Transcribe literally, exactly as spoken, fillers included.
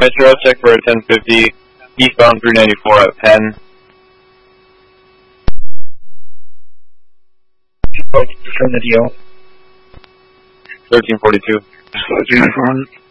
Metro, check for a ten fifty, eastbound three ninety-four at Penn. Return the deal. thirteen forty-two. Uniform.